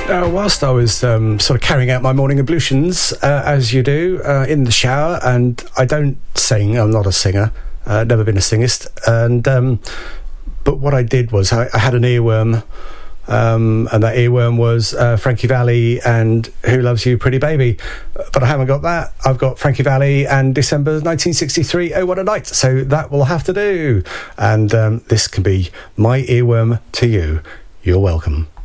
Whilst I was sort of carrying out my morning ablutions, as you do, in the shower, and I don't sing, I'm not a singer, never been a singist, and but what I did was I had an earworm, and that earworm was Frankie Valli and Who Loves You Pretty Baby, but I haven't got that. I've got Frankie Valli and December 1963, Oh What a Night, so that will have to do, and this can be my earworm to you. You're welcome.